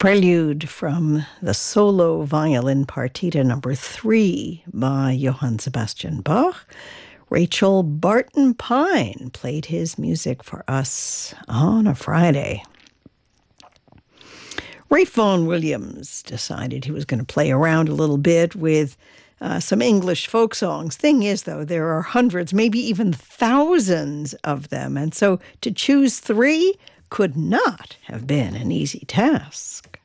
Prelude from the Solo Violin Partita number 3 by Johann Sebastian Bach. Rachel Barton Pine played his music for us on a Friday. Ralph Vaughan Williams decided he was going to play around a little bit with some English folk songs. Thing is, though, there are hundreds, maybe even thousands of them. And so to choose 3 could not have been an easy task.